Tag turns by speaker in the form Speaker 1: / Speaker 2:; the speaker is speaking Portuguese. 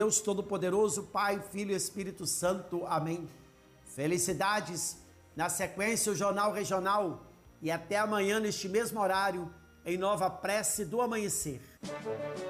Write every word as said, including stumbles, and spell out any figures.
Speaker 1: Deus Todo-Poderoso, Pai, Filho e Espírito Santo. Amém. Felicidades. Na sequência, o Jornal Regional. E até amanhã, neste mesmo horário, em nova prece do amanhecer.